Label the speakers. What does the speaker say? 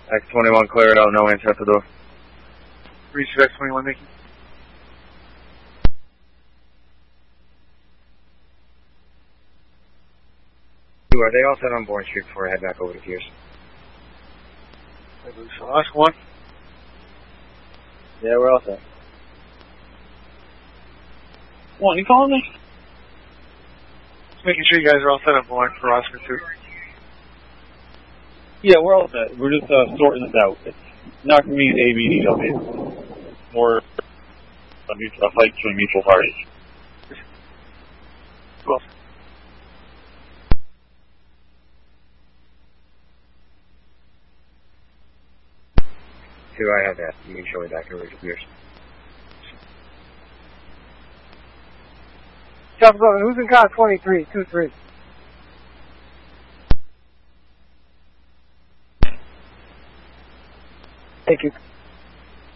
Speaker 1: X21 clear it out, no answer at the door.
Speaker 2: Reach X21, Mickey.
Speaker 1: Are they all set on Bourne Street before I head back over to Pierce?
Speaker 2: Last one.
Speaker 1: Yeah, we're all set.
Speaker 2: One, you calling me? Just making sure you guys are all set on Bourne for Oscar 2.
Speaker 3: Yeah, we're all set. We're just sorting this out. It's not going to be an ABD of it. More a fight between mutual parties.
Speaker 2: Well.
Speaker 1: I have that. You can show me back over to Pierce.
Speaker 4: Chopper Brother, who's in car 23, 2-3? Thank you.